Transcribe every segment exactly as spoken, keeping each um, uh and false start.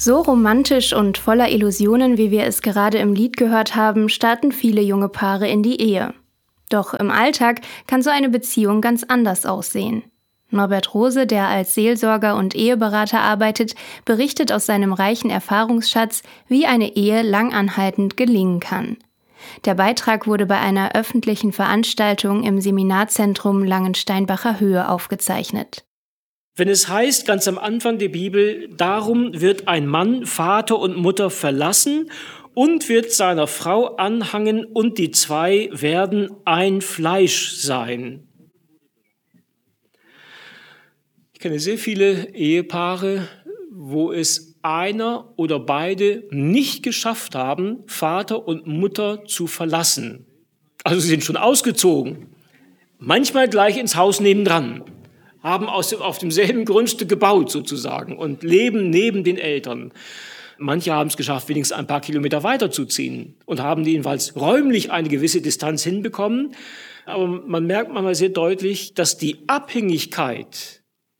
So romantisch und voller Illusionen, wie wir es gerade im Lied gehört haben, starten viele junge Paare in die Ehe. Doch im Alltag kann so eine Beziehung ganz anders aussehen. Norbert Rose, der als Seelsorger und Eheberater arbeitet, berichtet aus seinem reichen Erfahrungsschatz, wie eine Ehe langanhaltend gelingen kann. Der Beitrag wurde bei einer öffentlichen Veranstaltung im Seminarzentrum Langensteinbacher Höhe aufgezeichnet. Wenn es heißt, ganz am Anfang der Bibel, darum wird ein Mann Vater und Mutter verlassen und wird seiner Frau anhangen und die zwei werden ein Fleisch sein. Ich kenne sehr viele Ehepaare, wo es einer oder beide nicht geschafft haben, Vater und Mutter zu verlassen. Also sie sind schon ausgezogen, manchmal gleich ins Haus nebendran, haben aus dem, auf demselben Grundstück gebaut sozusagen und leben neben den Eltern. Manche haben es geschafft, wenigstens ein paar Kilometer weiterzuziehen und haben jedenfalls räumlich eine gewisse Distanz hinbekommen. Aber man merkt manchmal sehr deutlich, dass die Abhängigkeit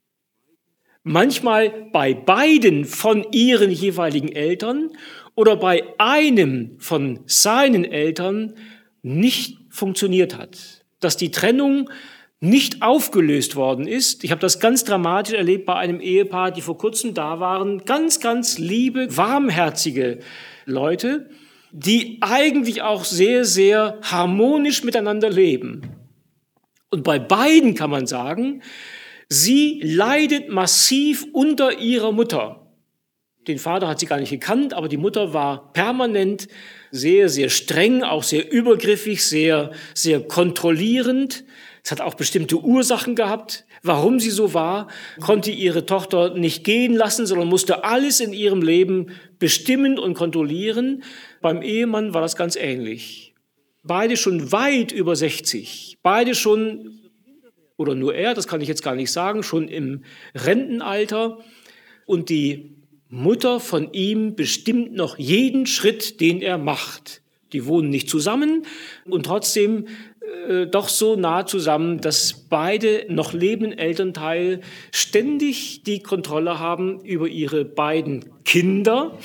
manchmal bei beiden von ihren jeweiligen Eltern oder bei einem von seinen Eltern nicht funktioniert hat. Dass die Trennung nicht aufgelöst worden ist. Ich habe das ganz dramatisch erlebt bei einem Ehepaar, die vor kurzem da waren. Ganz, ganz liebe, warmherzige Leute, die eigentlich auch sehr, sehr harmonisch miteinander leben. Und bei beiden kann man sagen, sie leidet massiv unter ihrer Mutter. Den Vater hat sie gar nicht gekannt, aber die Mutter war permanent sehr, sehr streng, auch sehr übergriffig, sehr, sehr kontrollierend. Es hat auch bestimmte Ursachen gehabt, warum sie so war, konnte ihre Tochter nicht gehen lassen, sondern musste alles in ihrem Leben bestimmen und kontrollieren. Beim Ehemann war das ganz ähnlich. Beide schon weit über sechzig, beide schon, oder nur er, das kann ich jetzt gar nicht sagen, schon im Rentenalter. Und die Mutter von ihm bestimmt noch jeden Schritt, den er macht. Die wohnen nicht zusammen und trotzdem äh, doch so nah zusammen, dass beide noch lebenden Elternteil ständig die Kontrolle haben über ihre beiden Kinder.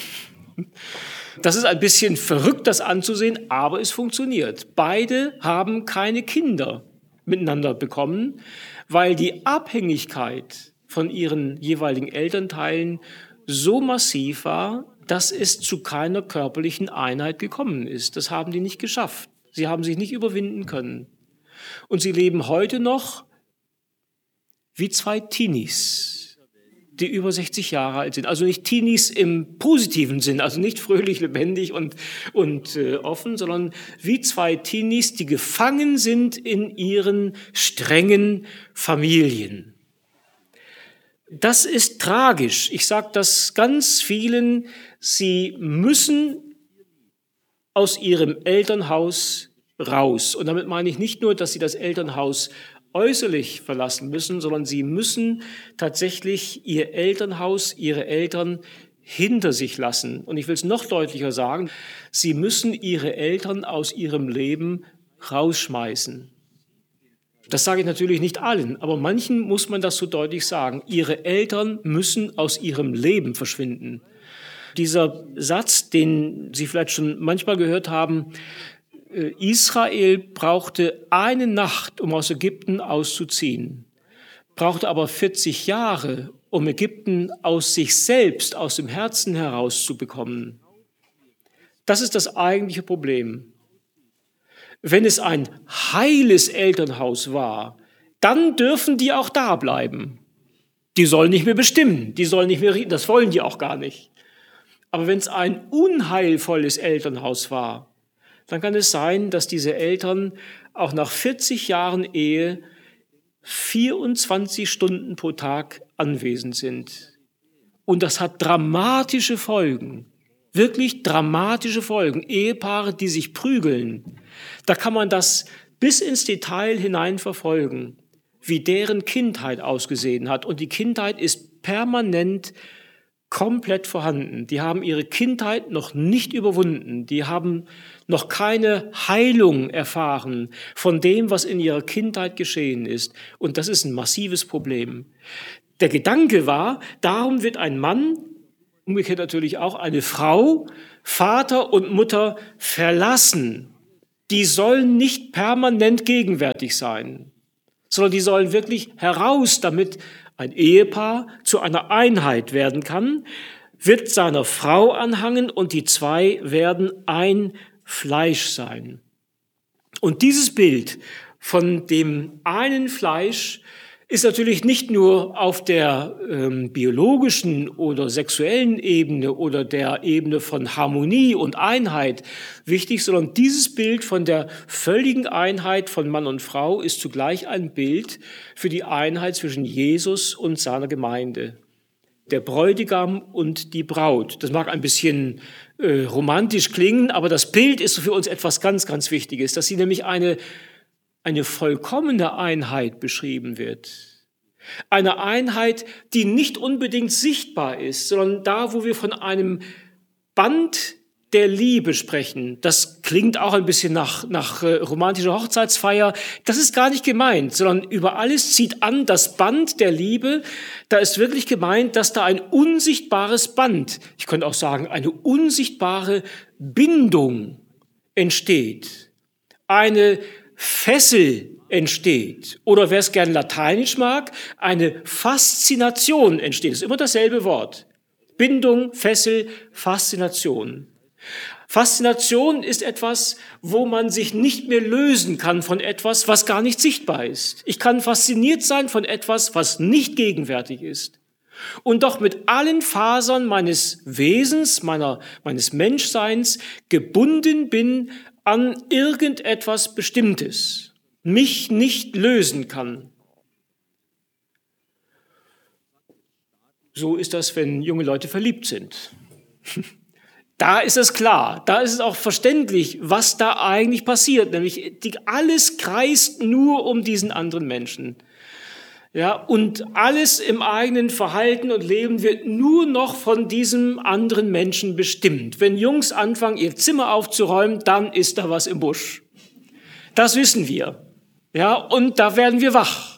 Das ist ein bisschen verrückt, das anzusehen, aber es funktioniert. Beide haben keine Kinder miteinander bekommen, weil die Abhängigkeit von ihren jeweiligen Elternteilen so massiv war, dass es zu keiner körperlichen Einheit gekommen ist. Das haben die nicht geschafft. Sie haben sich nicht überwinden können. Und sie leben heute noch wie zwei Teenies, die über sechzig Jahre alt sind. Also nicht Teenies im positiven Sinn, also nicht fröhlich, lebendig und, und äh, offen, sondern wie zwei Teenies, die gefangen sind in ihren strengen Familien. Das ist tragisch. Ich sage das ganz vielen, sie müssen aus ihrem Elternhaus raus. Und damit meine ich nicht nur, dass sie das Elternhaus äußerlich verlassen müssen, sondern sie müssen tatsächlich ihr Elternhaus, ihre Eltern hinter sich lassen. Und ich will es noch deutlicher sagen, sie müssen ihre Eltern aus ihrem Leben rausschmeißen. Das sage ich natürlich nicht allen, aber manchen muss man das so deutlich sagen. Ihre Eltern müssen aus ihrem Leben verschwinden. Dieser Satz, den Sie vielleicht schon manchmal gehört haben, Israel brauchte eine Nacht, um aus Ägypten auszuziehen, brauchte aber vierzig Jahre, um Ägypten aus sich selbst, aus dem Herzen herauszubekommen. Das ist das eigentliche Problem. Wenn es ein heiles Elternhaus war, dann dürfen die auch da bleiben. Die sollen nicht mehr bestimmen, die sollen nicht mehr reden, das wollen die auch gar nicht. Aber wenn es ein unheilvolles Elternhaus war, dann kann es sein, dass diese Eltern auch nach vierzig Jahren Ehe vierundzwanzig Stunden pro Tag anwesend sind. Und das hat dramatische Folgen. Wirklich dramatische Folgen. Ehepaare, die sich prügeln. Da kann man das bis ins Detail hinein verfolgen, wie deren Kindheit ausgesehen hat. Und die Kindheit ist permanent komplett vorhanden. Die haben ihre Kindheit noch nicht überwunden. Die haben noch keine Heilung erfahren von dem, was in ihrer Kindheit geschehen ist. Und das ist ein massives Problem. Der Gedanke war, darum wird ein Mann umgekehrt natürlich auch eine Frau, Vater und Mutter verlassen. Die sollen nicht permanent gegenwärtig sein, sondern die sollen wirklich heraus, damit ein Ehepaar zu einer Einheit werden kann, wird seiner Frau anhangen und die zwei werden ein Fleisch sein. Und dieses Bild von dem einen Fleisch ist natürlich nicht nur auf der ähm, biologischen oder sexuellen Ebene oder der Ebene von Harmonie und Einheit wichtig, sondern dieses Bild von der völligen Einheit von Mann und Frau ist zugleich ein Bild für die Einheit zwischen Jesus und seiner Gemeinde. Der Bräutigam und die Braut. Das mag ein bisschen äh, romantisch klingen, aber das Bild ist für uns etwas ganz, ganz Wichtiges, dass sie nämlich eine eine vollkommene Einheit beschrieben wird. Eine Einheit, die nicht unbedingt sichtbar ist, sondern da, wo wir von einem Band der Liebe sprechen. Das klingt auch ein bisschen nach, nach äh, romantischer Hochzeitsfeier. Das ist gar nicht gemeint, sondern über alles zieht an das Band der Liebe. Da ist wirklich gemeint, dass da ein unsichtbares Band, ich könnte auch sagen, eine unsichtbare Bindung entsteht. Eine Fessel entsteht. Oder wer es gern lateinisch mag, eine Faszination entsteht. Das ist immer dasselbe Wort. Bindung, Fessel, Faszination. Faszination ist etwas, wo man sich nicht mehr lösen kann von etwas, was gar nicht sichtbar ist. Ich kann fasziniert sein von etwas, was nicht gegenwärtig ist. Und doch mit allen Fasern meines Wesens, meiner, meines Menschseins gebunden bin an irgendetwas Bestimmtes, mich nicht lösen kann. So ist das, wenn junge Leute verliebt sind. Da ist es klar, da ist es auch verständlich, was da eigentlich passiert, nämlich die, alles kreist nur um diesen anderen Menschen. Ja, und alles im eigenen Verhalten und Leben wird nur noch von diesem anderen Menschen bestimmt. Wenn Jungs anfangen, ihr Zimmer aufzuräumen, dann ist da was im Busch. Das wissen wir. Ja, und da werden wir wach.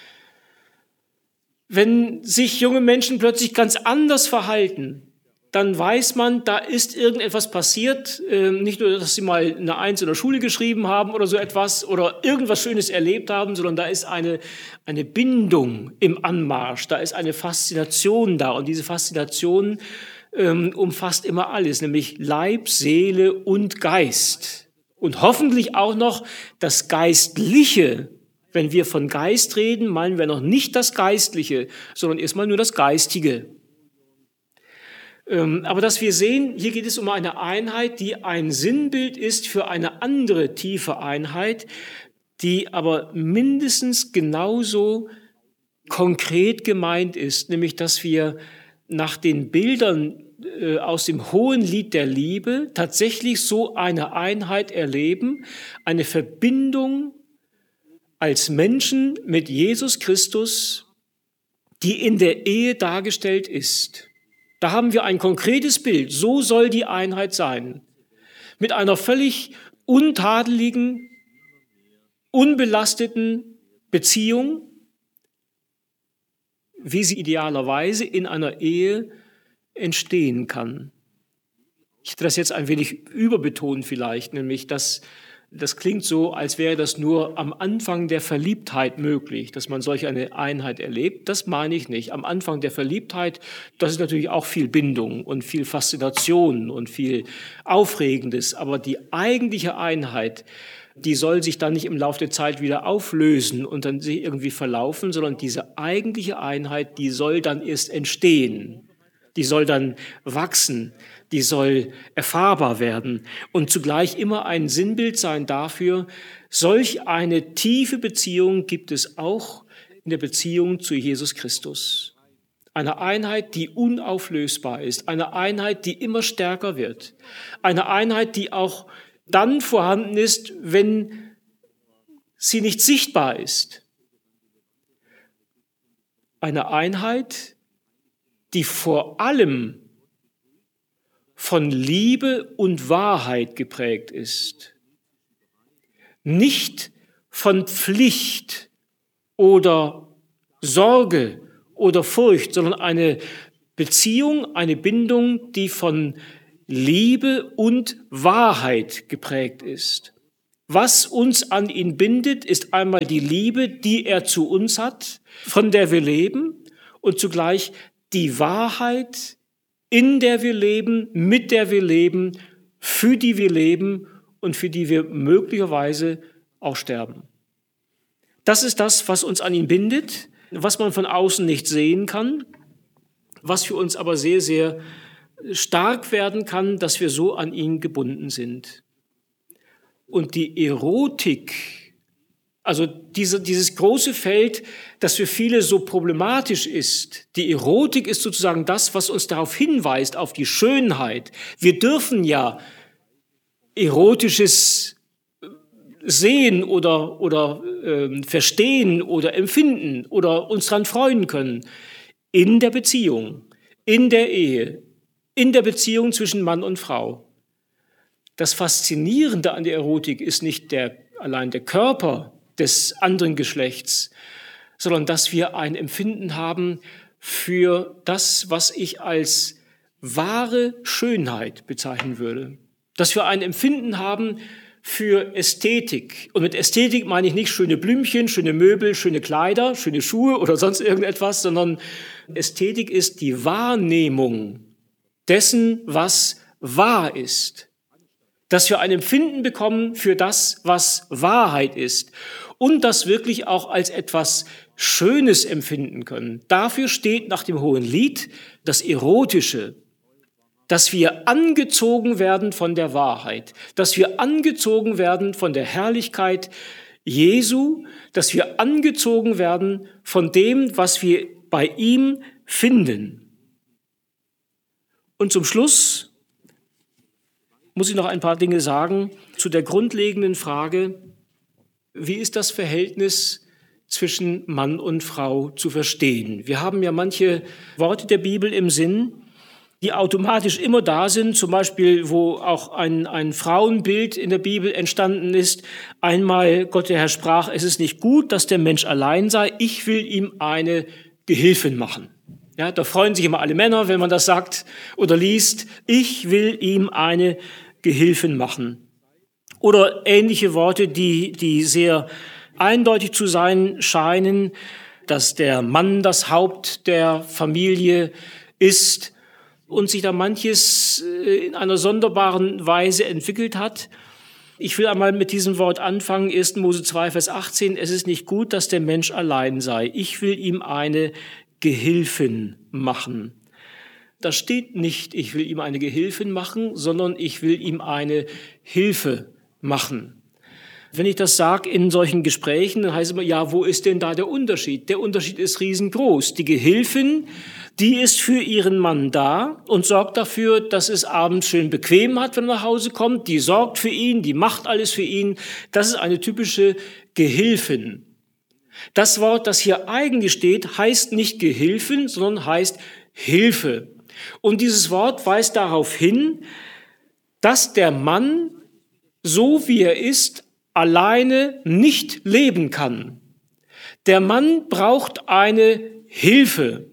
Wenn sich junge Menschen plötzlich ganz anders verhalten, dann weiß man, da ist irgendetwas passiert. Nicht nur, dass sie mal eine Eins in der Schule geschrieben haben oder so etwas oder irgendwas Schönes erlebt haben, sondern da ist eine, eine Bindung im Anmarsch, da ist eine Faszination da. Und diese Faszination ähm, umfasst immer alles, nämlich Leib, Seele und Geist. Und hoffentlich auch noch das Geistliche. Wenn wir von Geist reden, meinen wir noch nicht das Geistliche, sondern erstmal nur das Geistige. Aber dass wir sehen, hier geht es um eine Einheit, die ein Sinnbild ist für eine andere tiefe Einheit, die aber mindestens genauso konkret gemeint ist, nämlich dass wir nach den Bildern aus dem Hohen Lied der Liebe tatsächlich so eine Einheit erleben, eine Verbindung als Menschen mit Jesus Christus, die in der Ehe dargestellt ist. Da haben wir ein konkretes Bild. So soll die Einheit sein. Mit einer völlig untadeligen, unbelasteten Beziehung, wie sie idealerweise in einer Ehe entstehen kann. Ich hätte das jetzt ein wenig überbetont vielleicht, nämlich dass das klingt so, als wäre das nur am Anfang der Verliebtheit möglich, dass man solch eine Einheit erlebt. Das meine ich nicht. Am Anfang der Verliebtheit, das ist natürlich auch viel Bindung und viel Faszination und viel Aufregendes. Aber die eigentliche Einheit, die soll sich dann nicht im Laufe der Zeit wieder auflösen und dann sich irgendwie verlaufen, sondern diese eigentliche Einheit, die soll dann erst entstehen. Die soll dann wachsen, die soll erfahrbar werden und zugleich immer ein Sinnbild sein dafür, solch eine tiefe Beziehung gibt es auch in der Beziehung zu Jesus Christus. Eine Einheit, die unauflösbar ist, eine Einheit, die immer stärker wird, eine Einheit, die auch dann vorhanden ist, wenn sie nicht sichtbar ist. Eine Einheit, die vor allem von Liebe und Wahrheit geprägt ist. Nicht von Pflicht oder Sorge oder Furcht, sondern eine Beziehung, eine Bindung, die von Liebe und Wahrheit geprägt ist. Was uns an ihn bindet, ist einmal die Liebe, die er zu uns hat, von der wir leben, und zugleich die Wahrheit, in der wir leben, mit der wir leben, für die wir leben und für die wir möglicherweise auch sterben. Das ist das, was uns an ihn bindet, was man von außen nicht sehen kann, was für uns aber sehr, sehr stark werden kann, dass wir so an ihn gebunden sind. Und die Erotik, also diese, dieses große Feld, das für viele so problematisch ist, die Erotik ist sozusagen das, was uns darauf hinweist, auf die Schönheit. Wir dürfen ja Erotisches sehen oder, oder äh, verstehen oder empfinden oder uns daran freuen können in der Beziehung, in der Ehe, in der Beziehung zwischen Mann und Frau. Das Faszinierende an der Erotik ist nicht der, allein der Körper des anderen Geschlechts, sondern dass wir ein Empfinden haben für das, was ich als wahre Schönheit bezeichnen würde. Dass wir ein Empfinden haben für Ästhetik. Und mit Ästhetik meine ich nicht schöne Blümchen, schöne Möbel, schöne Kleider, schöne Schuhe oder sonst irgendetwas, sondern Ästhetik ist die Wahrnehmung dessen, was wahr ist. Dass wir ein Empfinden bekommen für das, was Wahrheit ist und das wirklich auch als etwas Schönes empfinden können. Dafür steht nach dem Hohen Lied das Erotische, dass wir angezogen werden von der Wahrheit, dass wir angezogen werden von der Herrlichkeit Jesu, dass wir angezogen werden von dem, was wir bei ihm finden. Und zum Schluss muss ich noch ein paar Dinge sagen zu der grundlegenden Frage, wie ist das Verhältnis zwischen Mann und Frau zu verstehen? Wir haben ja manche Worte der Bibel im Sinn, die automatisch immer da sind, zum Beispiel, wo auch ein, ein Frauenbild in der Bibel entstanden ist. Einmal, Gott der Herr sprach, es ist nicht gut, dass der Mensch allein sei, ich will ihm eine Gehilfin machen. Ja, da freuen sich immer alle Männer, wenn man das sagt oder liest, ich will ihm eine Gehilfin machen. Oder ähnliche Worte, die, die sehr eindeutig zu sein scheinen, dass der Mann das Haupt der Familie ist und sich da manches in einer sonderbaren Weise entwickelt hat. Ich will einmal mit diesem Wort anfangen, erster Mose zwei, Vers achtzehn, es ist nicht gut, dass der Mensch allein sei. Ich will ihm eine Gehilfin machen. Da steht nicht, ich will ihm eine Gehilfin machen, sondern ich will ihm eine Hilfe machen. Wenn ich das sage in solchen Gesprächen, dann heißt es immer, ja, wo ist denn da der Unterschied? Der Unterschied ist riesengroß. Die Gehilfin, die ist für ihren Mann da und sorgt dafür, dass es abends schön bequem hat, wenn er nach Hause kommt. Die sorgt für ihn, die macht alles für ihn. Das ist eine typische Gehilfin. Das Wort, das hier eigentlich steht, heißt nicht Gehilfin, sondern heißt Hilfe. Und dieses Wort weist darauf hin, dass der Mann, so wie er ist, alleine nicht leben kann. Der Mann braucht eine Hilfe.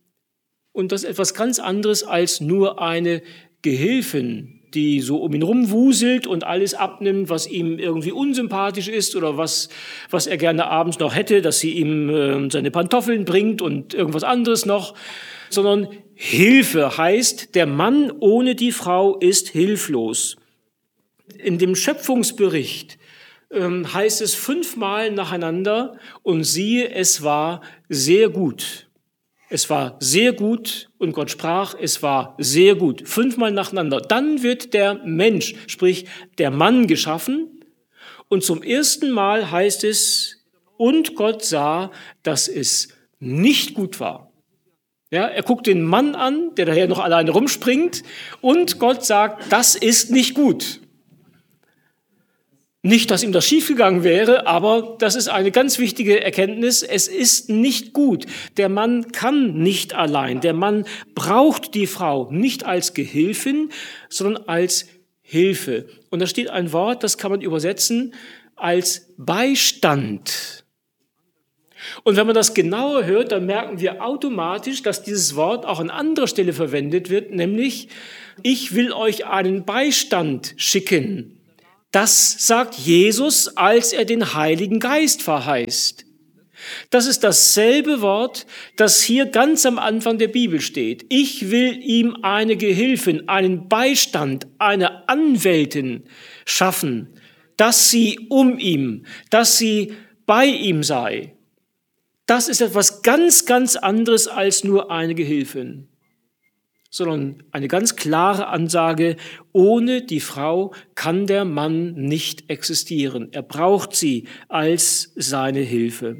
Und das ist etwas ganz anderes als nur eine Gehilfin, die so um ihn rumwuselt und alles abnimmt, was ihm irgendwie unsympathisch ist oder was, was er gerne abends noch hätte, dass sie ihm äh, seine Pantoffeln bringt und irgendwas anderes noch, sondern Hilfe heißt, der Mann ohne die Frau ist hilflos. In dem Schöpfungsbericht ähm, heißt es fünfmal nacheinander und siehe, es war sehr gut. Es war sehr gut und Gott sprach, es war sehr gut. Fünfmal nacheinander. Dann wird der Mensch, sprich der Mann geschaffen und zum ersten Mal heißt es, und Gott sah, dass es nicht gut war. Ja, er guckt den Mann an, der daher noch alleine rumspringt und Gott sagt, das ist nicht gut. Nicht, dass ihm das schiefgegangen wäre, aber das ist eine ganz wichtige Erkenntnis. Es ist nicht gut. Der Mann kann nicht allein. Der Mann braucht die Frau nicht als Gehilfin, sondern als Hilfe. Und da steht ein Wort, das kann man übersetzen als Beistand. Und wenn man das genauer hört, dann merken wir automatisch, dass dieses Wort auch an anderer Stelle verwendet wird, nämlich, ich will euch einen Beistand schicken. Das sagt Jesus, als er den Heiligen Geist verheißt. Das ist dasselbe Wort, das hier ganz am Anfang der Bibel steht. Ich will ihm eine Gehilfin, einen Beistand, eine Anwältin schaffen, dass sie um ihm, dass sie bei ihm sei. Das ist etwas ganz, ganz anderes als nur eine Gehilfin, sondern eine ganz klare Ansage, ohne die Frau kann der Mann nicht existieren. Er braucht sie als seine Hilfe.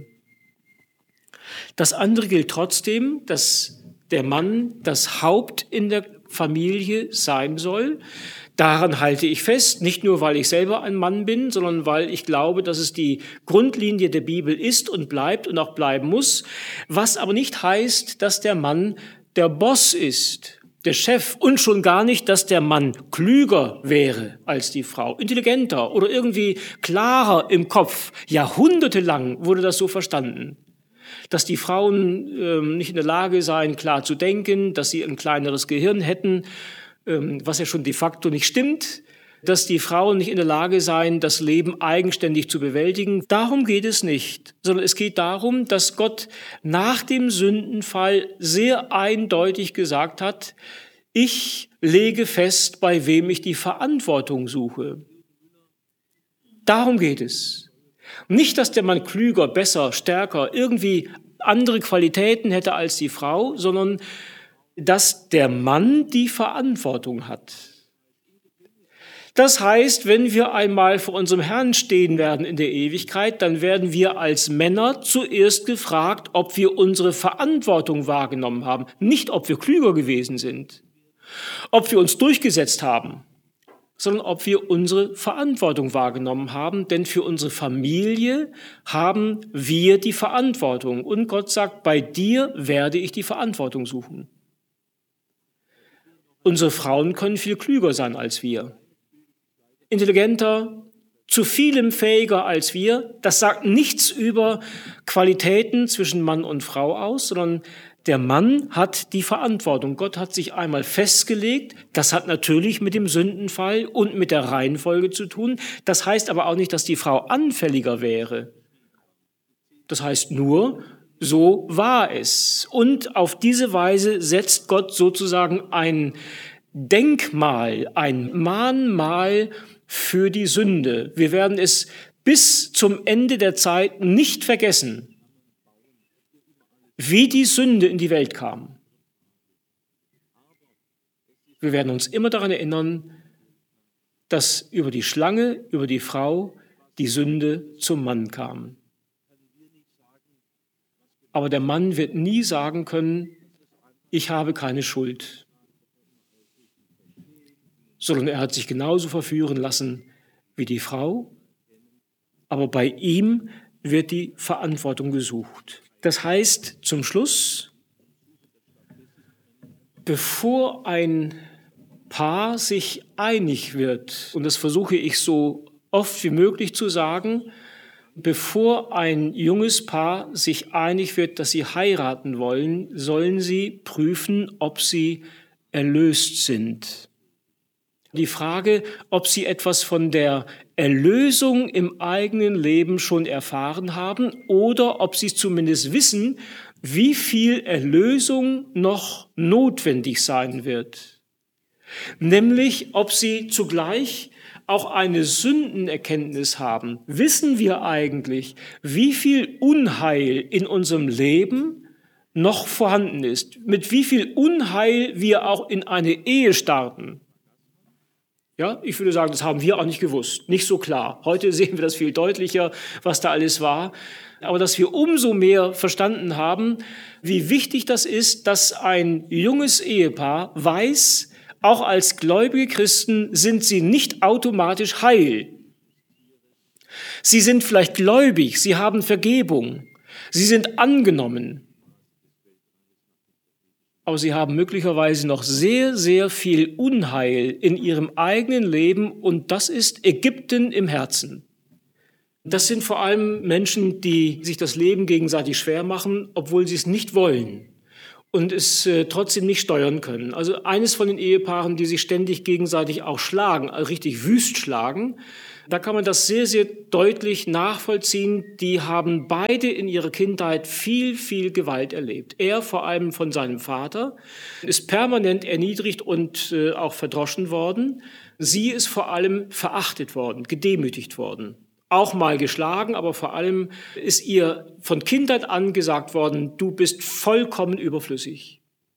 Das andere gilt trotzdem, dass der Mann das Haupt in der Familie sein soll. Daran halte ich fest, nicht nur, weil ich selber ein Mann bin, sondern weil ich glaube, dass es die Grundlinie der Bibel ist und bleibt und auch bleiben muss, was aber nicht heißt, dass der Mann der Boss ist, der Chef, und schon gar nicht, dass der Mann klüger wäre als die Frau, intelligenter oder irgendwie klarer im Kopf. Jahrhundertelang wurde das so verstanden, dass die Frauen äh, nicht in der Lage seien, klar zu denken, dass sie ein kleineres Gehirn hätten, was ja schon de facto nicht stimmt, dass die Frauen nicht in der Lage seien, das Leben eigenständig zu bewältigen. Darum geht es nicht, sondern es geht darum, dass Gott nach dem Sündenfall sehr eindeutig gesagt hat, ich lege fest, bei wem ich die Verantwortung suche. Darum geht es. Nicht, dass der Mann klüger, besser, stärker, irgendwie andere Qualitäten hätte als die Frau, sondern dass der Mann die Verantwortung hat. Das heißt, wenn wir einmal vor unserem Herrn stehen werden in der Ewigkeit, dann werden wir als Männer zuerst gefragt, ob wir unsere Verantwortung wahrgenommen haben, nicht ob wir klüger gewesen sind, ob wir uns durchgesetzt haben, sondern ob wir unsere Verantwortung wahrgenommen haben, denn für unsere Familie haben wir die Verantwortung. Und Gott sagt, bei dir werde ich die Verantwortung suchen. Unsere Frauen können viel klüger sein als wir, intelligenter, zu vielem fähiger als wir. Das sagt nichts über Qualitäten zwischen Mann und Frau aus, sondern der Mann hat die Verantwortung. Gott hat sich einmal festgelegt. Das hat natürlich mit dem Sündenfall und mit der Reihenfolge zu tun. Das heißt aber auch nicht, dass die Frau anfälliger wäre. Das heißt nur, so war es. Und auf diese Weise setzt Gott sozusagen ein Denkmal, ein Mahnmal für die Sünde. Wir werden es bis zum Ende der Zeit nicht vergessen, wie die Sünde in die Welt kam. Wir werden uns immer daran erinnern, dass über die Schlange, über die Frau, die Sünde zum Mann kam. Aber der Mann wird nie sagen können, ich habe keine Schuld, sondern er hat sich genauso verführen lassen wie die Frau, aber bei ihm wird die Verantwortung gesucht. Das heißt zum Schluss, bevor ein Paar sich einig wird, und das versuche ich so oft wie möglich zu sagen, bevor ein junges Paar sich einig wird, dass sie heiraten wollen, sollen sie prüfen, ob sie erlöst sind. Die Frage, ob sie etwas von der Erlösung im eigenen Leben schon erfahren haben oder ob sie zumindest wissen, wie viel Erlösung noch notwendig sein wird. Nämlich, ob sie zugleich auch eine Sündenerkenntnis haben. Wissen wir eigentlich, wie viel Unheil in unserem Leben noch vorhanden ist? Mit wie viel Unheil wir auch in eine Ehe starten? Ja, ich würde sagen, das haben wir auch nicht gewusst, nicht so klar. Heute sehen wir das viel deutlicher, was da alles war. Aber dass wir umso mehr verstanden haben, wie wichtig das ist, dass ein junges Ehepaar weiß, auch als gläubige Christen sind sie nicht automatisch heil. Sie sind vielleicht gläubig, sie haben Vergebung, sie sind angenommen. Aber sie haben möglicherweise noch sehr, sehr viel Unheil in ihrem eigenen Leben und das ist Ägypten im Herzen. Das sind vor allem Menschen, die sich das Leben gegenseitig schwer machen, obwohl sie es nicht wollen und es äh, trotzdem nicht steuern können. Also eines von den Ehepaaren, die sich ständig gegenseitig auch schlagen, also richtig wüst schlagen, da kann man das sehr, sehr deutlich nachvollziehen. Die haben beide in ihrer Kindheit viel, viel Gewalt erlebt. Er vor allem von seinem Vater, ist permanent erniedrigt und äh, auch verdroschen worden. Sie ist vor allem verachtet worden, gedemütigt worden. Auch mal geschlagen, aber vor allem ist ihr von Kindheit an gesagt worden, du bist vollkommen überflüssig.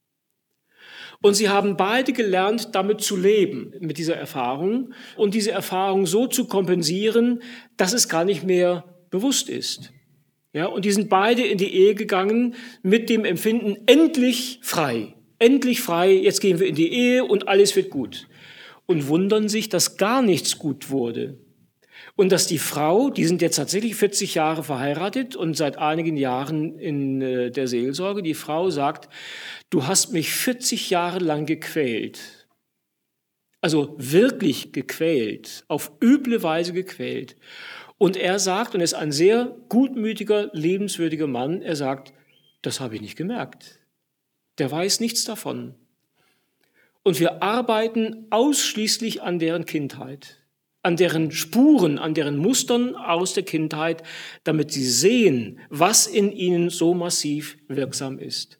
Und sie haben beide gelernt, damit zu leben, mit dieser Erfahrung und diese Erfahrung so zu kompensieren, dass es gar nicht mehr bewusst ist. Ja, und die sind beide in die Ehe gegangen mit dem Empfinden, endlich frei, endlich frei, jetzt gehen wir in die Ehe und alles wird gut. Und wundern sich, dass gar nichts gut wurde. Und dass die Frau, die sind jetzt tatsächlich vierzig Jahre verheiratet und seit einigen Jahren in äh, der Seelsorge, die Frau sagt, du hast mich vierzig Jahre lang gequält. Also wirklich gequält, auf üble Weise gequält. Und er sagt, und er ist ein sehr gutmütiger, liebenswürdiger Mann, er sagt, das habe ich nicht gemerkt. Der weiß nichts davon. Und wir arbeiten ausschließlich an deren Kindheit, an deren Spuren, an deren Mustern aus der Kindheit, damit sie sehen, was in ihnen so massiv wirksam ist.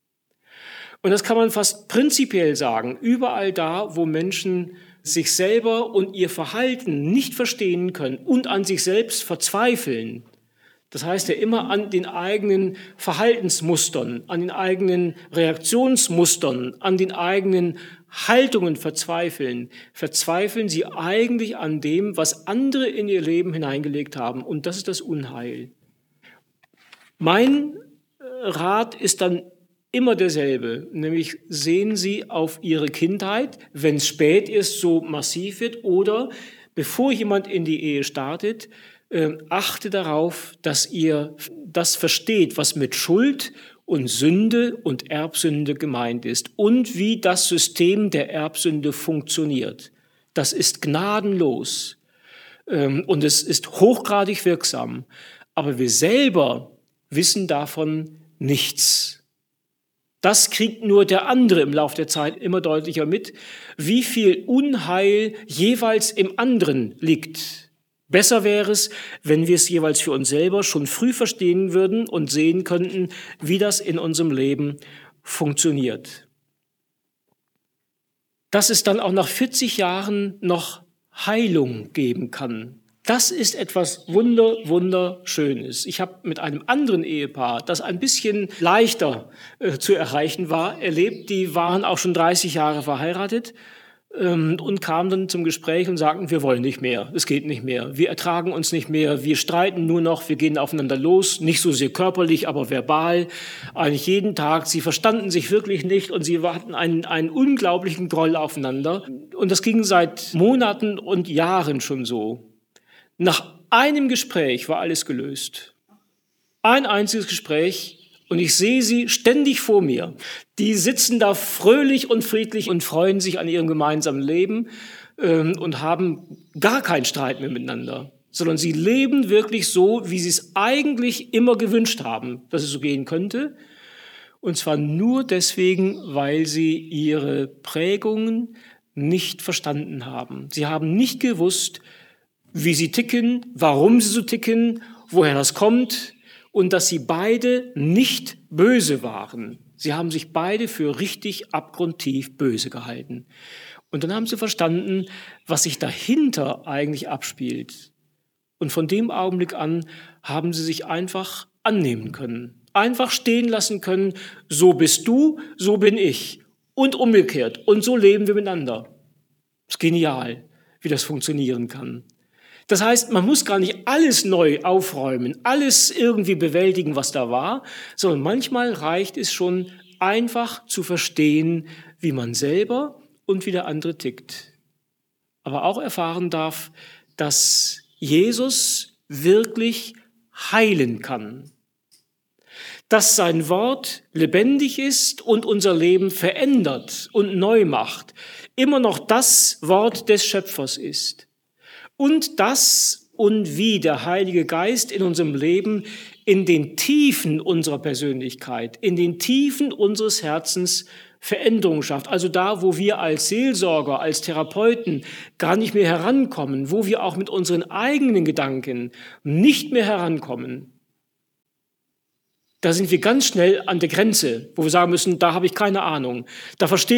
Und das kann man fast prinzipiell sagen, überall da, wo Menschen sich selber und ihr Verhalten nicht verstehen können und an sich selbst verzweifeln. Das heißt ja immer an den eigenen Verhaltensmustern, an den eigenen Reaktionsmustern, an den eigenen Haltungen verzweifeln. Verzweifeln sie eigentlich an dem, was andere in ihr Leben hineingelegt haben. Und das ist das Unheil. Mein Rat ist dann immer derselbe, nämlich sehen Sie auf Ihre Kindheit, wenn es spät ist, so massiv wird, oder bevor jemand in die Ehe startet, äh, achte darauf, dass ihr das versteht, was mit Schuld und Sünde und Erbsünde gemeint ist und wie das System der Erbsünde funktioniert. Das ist gnadenlos ähm, und es ist hochgradig wirksam, aber wir selber wissen davon nichts. Das kriegt nur der andere im Laufe der Zeit immer deutlicher mit, wie viel Unheil jeweils im anderen liegt. Besser wäre es, wenn wir es jeweils für uns selber schon früh verstehen würden und sehen könnten, wie das in unserem Leben funktioniert. Dass es dann auch nach vierzig Jahren noch Heilung geben kann. Das ist etwas wunder, wunderschönes. Ich habe mit einem anderen Ehepaar, das ein bisschen leichter äh, zu erreichen war, erlebt. Die waren auch schon dreißig Jahre verheiratet ähm, und kamen dann zum Gespräch und sagten, wir wollen nicht mehr, es geht nicht mehr, wir ertragen uns nicht mehr, wir streiten nur noch, wir gehen aufeinander los, nicht so sehr körperlich, aber verbal, eigentlich jeden Tag. Sie verstanden sich wirklich nicht und sie hatten einen, einen unglaublichen Groll aufeinander. Und das ging seit Monaten und Jahren schon so. Nach einem Gespräch war alles gelöst. Ein einziges Gespräch und ich sehe sie ständig vor mir. Die sitzen da fröhlich und friedlich und freuen sich an ihrem gemeinsamen Leben ähm, und haben gar keinen Streit mehr miteinander, sondern sie leben wirklich so, wie sie es eigentlich immer gewünscht haben, dass es so gehen könnte. Und zwar nur deswegen, weil sie ihre Prägungen nicht verstanden haben. Sie haben nicht gewusst, wie sie ticken, warum sie so ticken, woher das kommt und dass sie beide nicht böse waren. Sie haben sich beide für richtig abgrundtief böse gehalten. Und dann haben sie verstanden, was sich dahinter eigentlich abspielt. Und von dem Augenblick an haben sie sich einfach annehmen können, einfach stehen lassen können, so bist du, so bin ich und umgekehrt. Und so leben wir miteinander. Das ist genial, wie das funktionieren kann. Das heißt, man muss gar nicht alles neu aufräumen, alles irgendwie bewältigen, was da war, sondern manchmal reicht es schon, einfach zu verstehen, wie man selber und wie der andere tickt. Aber auch erfahren darf, dass Jesus wirklich heilen kann. Dass sein Wort lebendig ist und unser Leben verändert und neu macht. Immer noch das Wort des Schöpfers ist. Und dass und wie der Heilige Geist in unserem Leben in den Tiefen unserer Persönlichkeit, in den Tiefen unseres Herzens Veränderung schafft. Also da, wo wir als Seelsorger, als Therapeuten gar nicht mehr herankommen, wo wir auch mit unseren eigenen Gedanken nicht mehr herankommen, da sind wir ganz schnell an der Grenze, wo wir sagen müssen, da habe ich keine Ahnung. Da verstehe